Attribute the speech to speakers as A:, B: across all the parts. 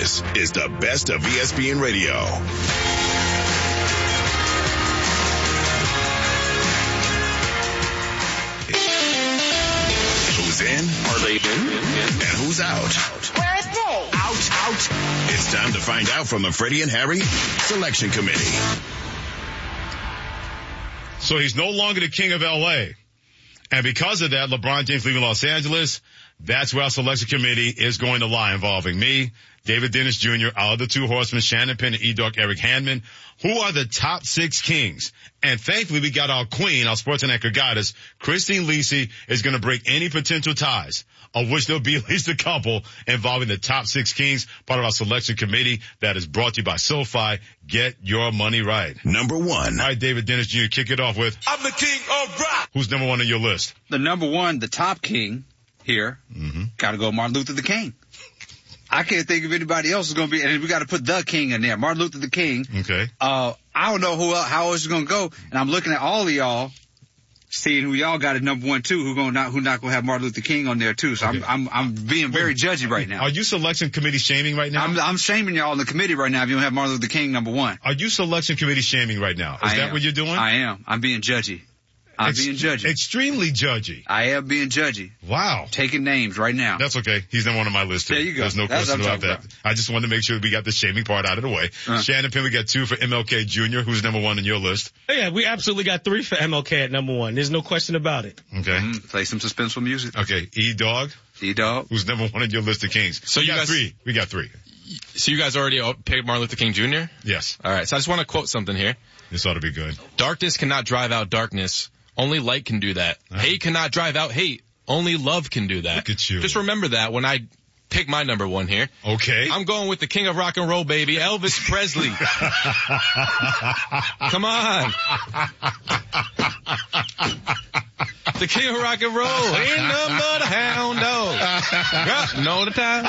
A: This is the best of ESPN Radio. Who's in?
B: Are they in?
A: And who's out?
C: Where are they?
A: Out. It's time to find out from the Freddie and Harry Selection Committee.
D: So he's no longer the king of L.A. And because of that, LeBron James leaving Los Angeles, that's where our selection committee is going to lie, involving me, David Dennis Jr., our other two horsemen, Shannon Penn and E-Dog Eric Handman, who are the top 6 kings. And thankfully, we got our queen, our sports anchor goddess, Christine Lisi, is going to break any potential ties, of which there'll be at least a couple involving the top 6 kings, part of our selection committee that is brought to you by SoFi. Get your money right.
A: Number 1.
D: All right, David Dennis Jr., kick it off with,
E: I'm the king of rock.
D: Who's number 1 on your list?
F: The number 1, the top king here, got to go Martin Luther the King. I can't think of anybody else is going to be, and we got to put the king in there, Martin Luther the King.
D: Okay.
F: I don't know how else it's going to go, and I'm looking at all of y'all, seeing who y'all got at number 1 too, who not going to have Martin Luther King on there too. So okay. I'm being very judgy right now.
D: Are you selection committee shaming right now?
F: I'm shaming y'all in the committee right now if you don't have Martin Luther King number 1.
D: Are you selection committee shaming right now? Is that what you're doing?
F: I am. I'm being judgy. I'm being judgy.
D: Extremely judgy.
F: I am being judgy.
D: Wow.
F: Taking names right now.
D: That's okay. He's not one on my list too.
F: There you go.
D: There's no question about that. I just wanted to make sure we got the shaming part out of the way. Shannon Penn, we got 2 for MLK Jr., who's number 1 on your list.
G: Oh, yeah, we absolutely got 3 for MLK at number 1. There's no question about it.
D: Okay.
F: Play some suspenseful music.
D: Okay. E-Dog.
F: E-Dog.
D: Who's number 1 on your list of kings.
B: So you got
D: 3. We got 3.
B: So you guys already picked Martin Luther King Jr.?
D: Yes.
B: All right. So I just want to quote something here.
D: This ought to be good.
B: Darkness cannot drive out darkness. Only light can do that. Hate cannot drive out hate. Only love can do that.
D: Look at you.
B: Just remember that when I pick my number 1 here.
D: Okay.
B: I'm going with the king of rock and roll, baby, Elvis Presley. Come on. The king of rock and roll. Ain't nothing but a hound dog. Know the time.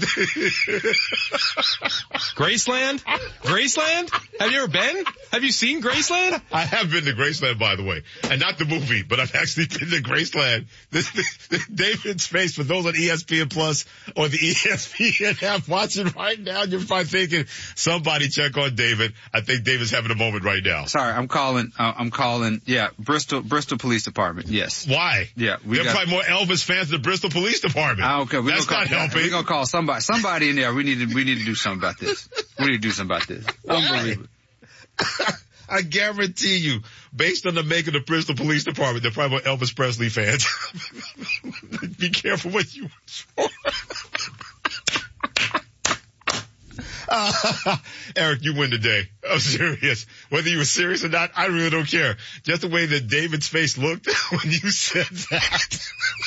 B: Graceland? Graceland? Have you ever been? Have you seen Graceland?
D: I have been to Graceland, by the way. And not the movie, but I've actually been to Graceland. David's face, for those on ESPN Plus or the ESPN app watching right now, you're probably thinking, somebody check on David. I think David's having a moment right now.
F: Sorry, I'm calling, Bristol Police Department, yes.
D: Why?
F: Yeah,
D: there are probably more Elvis fans than the Bristol Police Department.
F: Okay,
D: that's not helping.
F: We're gonna call somebody in there. We need to do something about this. We need to do something about this. Unbelievable.
D: I guarantee you, based on the make of the Bristol Police Department, they're probably more Elvis Presley fans. Be careful what you wish for. Eric, you win today. I'm serious. Whether you were serious or not, I really don't care. Just the way that David's face looked when you said that.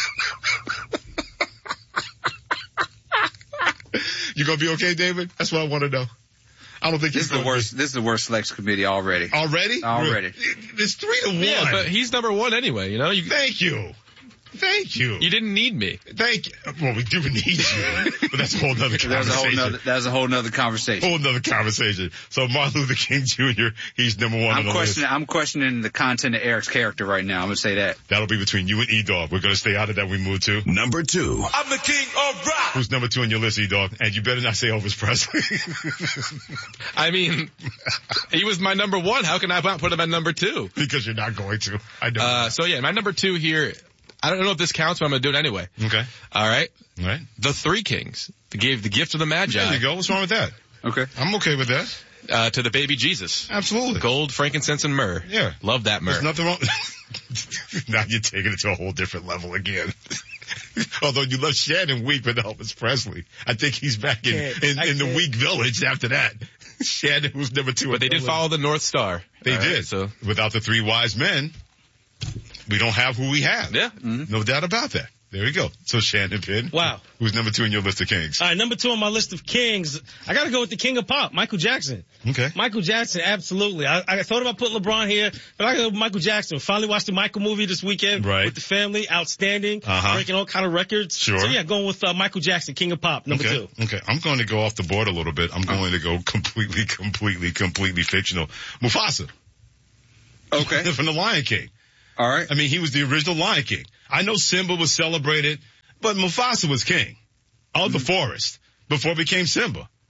D: You gonna be okay, David? That's what I want to know. I don't think
F: this is the worst. This is the worst selection committee already.
D: Already? It's 3-1.
B: Yeah, but he's number 1 anyway. You know.
D: Thank you. Thank you.
B: You didn't need me.
D: Thank you. Well, we do need you, but that's a whole nother conversation.
F: That's a whole nother conversation.
D: Whole nother conversation. So Martin Luther King Jr., he's number 1 on the list.
F: I'm questioning the content of Eric's character right now. I'm going to say that.
D: That'll be between you and E-Dog. We're going to stay out of that. We move to
A: number 2.
E: I'm the king of rock.
D: Who's number 2 on your list, E-Dog? And you better not say Elvis Presley.
B: I mean, he was my number 1. How can I not put him at number 2?
D: Because you're not going to. I know.
B: So yeah, my number 2 here, I don't know if this counts, but I'm going to do it anyway.
D: Okay.
B: All right.
D: The
B: 3 kings. They gave the gift of the Magi.
D: There you go. What's wrong with that?
F: Okay.
D: I'm okay with that.
B: To the baby Jesus.
D: Absolutely.
B: Gold, frankincense, and myrrh.
D: Yeah.
B: Love that myrrh.
D: There's nothing wrong. Now you're taking it to a whole different level again. Although you love Shannon weak with Elvis Presley. I think he's back in the weak village after that. Shannon was number 2.
B: But they did follow the North Star.
D: They did. So without the 3 wise men, we don't have who we have.
B: Yeah.
D: Mm-hmm. No doubt about that. There we go. So Shannon Penn.
G: Wow.
D: Who's number 2 on your list of kings?
G: All right, number 2 on my list of kings. I got to go with the king of pop, Michael Jackson.
D: Okay.
G: Michael Jackson, absolutely. I thought about putting LeBron here, but I got to go with Michael Jackson. Finally watched the Michael movie this weekend with the family. Outstanding. Breaking all kind of records.
D: Sure.
G: So yeah, going with Michael Jackson, king of pop, number 2.
D: Okay. I'm going to go off the board a little bit. I'm going to go completely fictional. Mufasa.
F: Okay.
D: From the Lion King.
F: All right.
D: I mean, he was the original Lion King. I know Simba was celebrated, but Mufasa was king of the forest before it became Simba.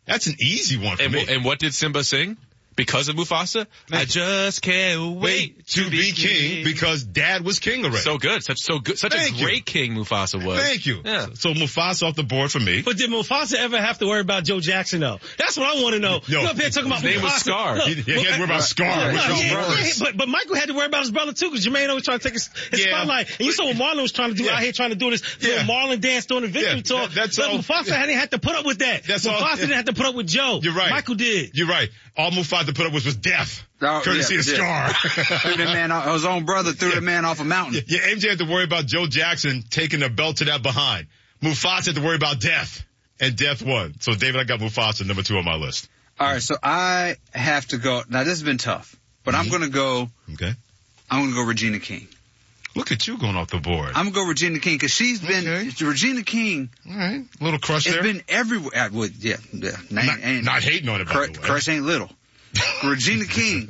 D: That's an easy one for me.
B: And what did Simba sing? Because of Mufasa? I just can't wait
D: to be king because Dad was king already.
B: So good. Such a great king Mufasa was.
D: Thank you.
B: Yeah.
D: So Mufasa off the board for me.
G: But did Mufasa ever have to worry about Joe Jackson though? That's what I want to know.
D: No.
G: You up here talking about
B: His name was Scar.
G: Look,
D: He had to worry about Scar.
G: But Michael had to worry about his brother too, because Jermaine always trying to take his spotlight. And you saw what Marlon was trying to do out here, trying to do this little Marlon dance during the victory talk.
D: That's
G: but
D: all.
G: Mufasa hadn't had to put up with that. Mufasa didn't have to put up with Joe.
D: You're right.
G: Michael did.
D: You're right. All Mufasa put up was death. Courtesy of Scar.
F: Threw the man off, his own brother threw the man off a mountain.
D: Yeah, MJ had to worry about Joe Jackson taking the belt to that behind. Mufasa had to worry about death. And death won. So David, I got Mufasa number 2 on my list.
F: All right, so I have to go. Now this has been tough, but I'm going to go.
D: Okay.
F: I'm going to go Regina King.
D: Look at you going off the board.
F: I'm going to go Regina King because she's been Regina King.
D: All right, a little crush there.
F: It's been everywhere.
D: Not hating on it, by the way.
F: Crush ain't little. Regina King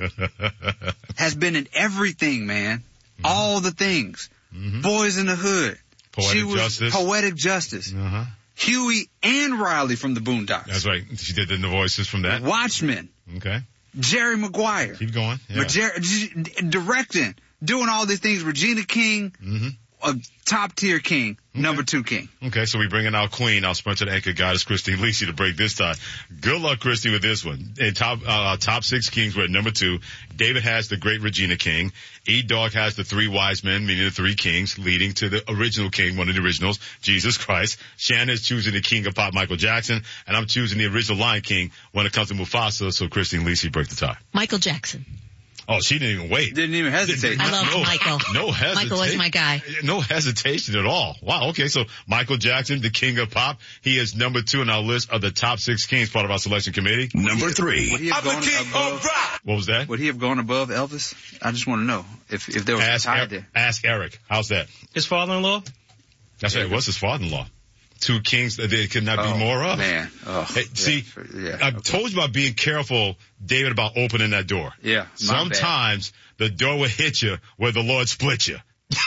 F: has been in everything, man. Mm-hmm. All the things. Mm-hmm. Boys in the Hood. Poetic Justice.
D: Uh-huh.
F: Huey and Riley from the Boondocks.
D: That's right. She did the voices from that.
F: Watchmen.
D: Okay.
F: Jerry Maguire.
D: Keep going. Yeah.
F: Directing. Doing all these things. Regina King. Mm-hmm. A top tier king. Okay. Number 2 king.
D: Okay, so we bringing our queen, our sponsor anchor goddess, Christine Lisi, to break this tie. Good luck, Christy, with this one. In top 6 kings, we're at number 2. David has the great Regina King. E-Dog has the 3 wise men, meaning the 3 kings, leading to the original king, one of the originals, Jesus Christ. Shannon is choosing the king of pop, Michael Jackson, and I'm choosing the original Lion King when it comes to Mufasa, so Christine Lisi break the tie.
C: Michael Jackson.
D: Oh, she didn't even wait.
F: Didn't even hesitate.
C: I love Michael.
D: No hesitation.
C: Michael was my guy.
D: No hesitation at all. Wow. Okay. So Michael Jackson, the king of pop, he is number 2 on our list of the top 6 kings, part of our selection committee.
A: Number 3.
E: I'm the king of rock.
D: What was that?
F: Would he have gone above Elvis? I just want to know if there was a tie there.
D: Ask Eric. How's that?
G: His father-in-law?
D: That's right. What's his father-in-law? 2 kings that there could not be more of.
F: Man. Oh,
D: hey, see, I told you about being careful, David, about opening that door.
F: Yeah.
D: Sometimes the door will hit you where the Lord split you.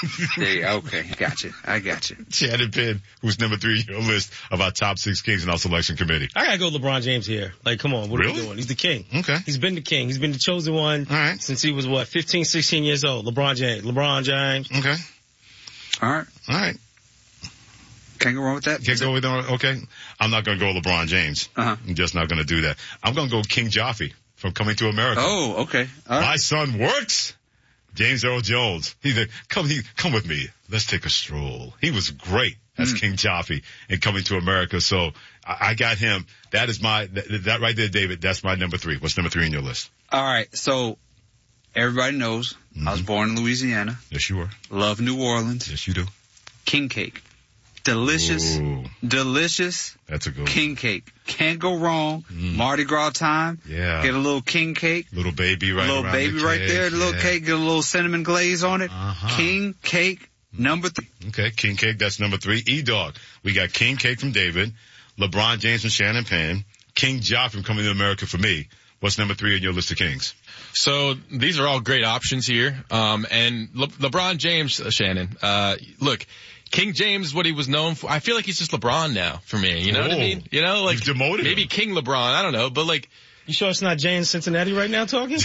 F: Okay, gotcha. I got you.
D: Shannon Penn, who's number 3 on your list of our top 6 kings in our selection committee.
G: I gotta go LeBron James here. Like, come on, what are we doing? He's the king.
D: Okay.
G: He's been the king. He's been the chosen one since he was 15, 16 years old. LeBron James.
D: Okay.
F: All right. Can't go wrong with that.
D: Can't go with that. Okay. I'm not going to go LeBron James. I'm just not going to do that. I'm going to go King Joffrey from Coming to America.
F: Oh, okay. All right.
D: My son works. James Earl Jones. He's like, come with me. Let's take a stroll. He was great as King Joffrey in Coming to America. So I got him. That is that right there, David. That's my number 3. What's number 3 on your list?
F: All right. So everybody knows I was born in Louisiana.
D: Yes, you were.
F: Love New Orleans.
D: Yes, you do.
F: King cake. Delicious.
D: That's a good
F: king
D: one.
F: cake. Can't go wrong. Mardi Gras time.
D: Yeah.
F: Get a little king cake.
D: Little baby right there.
F: The little cake. Get a little cinnamon glaze on it. King cake, number 3.
D: Okay, king cake, that's number 3. E-Dog. We got king cake from David. LeBron James from Shannon Penn. King Joffrey from Coming to America for me. What's number 3 on your list of kings?
B: So these are all great options here. And LeBron James, Shannon, look, King James, what he was known for, I feel like he's just LeBron now for me. You know what I mean? You know, like
D: you've demoted
B: maybe
D: him.
B: King LeBron. I don't know, but like.
G: You sure it's not Jay in Cincinnati right now talking?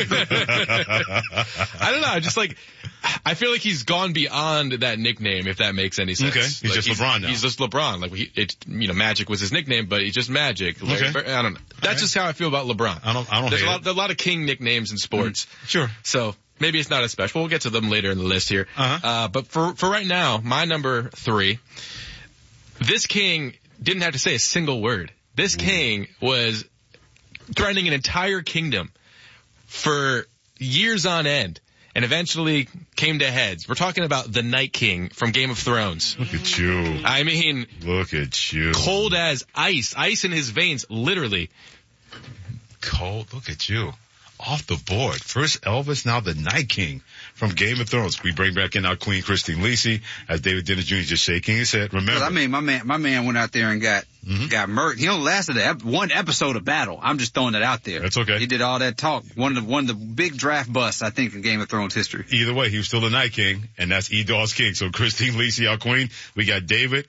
B: I don't know. I feel like he's gone beyond that nickname, if that makes any sense.
D: Okay. He's
B: like
D: just LeBron now.
B: He's just LeBron. Like Magic was his nickname, but he's just Magic. Like, okay. I don't know. That's just how I feel about LeBron.
D: I don't
B: There's a lot of king nicknames in sports.
D: Sure.
B: So maybe it's not as special. We'll get to them later in the list here. But for right now, my number 3, this king didn't have to say a single word. This king was threatening an entire kingdom for years on end and eventually came to heads. We're talking about the Night King from Game of Thrones.
D: Look at you.
B: I mean,
D: look at you.
B: Cold as ice in his veins, literally.
D: Cold, look at you. Off the board. First Elvis, now the Night King from Game of Thrones. We bring back in our Queen Christine Lisi as David Dennis Jr. just shaking his head. Remember,
F: I mean, my man went out there and got murked. He only lasted one episode of battle. I'm just throwing it out there.
D: That's okay.
F: He did all that talk. One of the big draft busts, I think, in Game of Thrones history.
D: Either way, he was still the Night King, and that's E-Dog's king. So Christine Lisi, our queen. We got David